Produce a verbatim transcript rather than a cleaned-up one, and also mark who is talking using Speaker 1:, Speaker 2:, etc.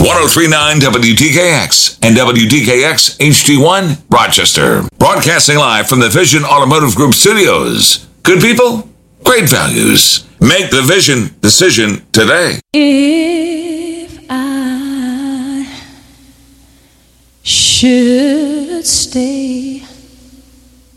Speaker 1: ten thirty-nine W T K X and W T K X H D one, Rochester. Broadcasting live from the Vision Automotive Group studios. Good people, great values. Make the Vision decision today.
Speaker 2: If I should stay